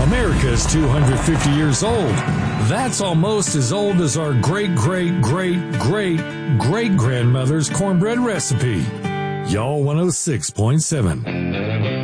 America's 250 years old. That's almost as old as our great-great-great-great-great-grandmother's cornbread recipe. Y'all 106.7.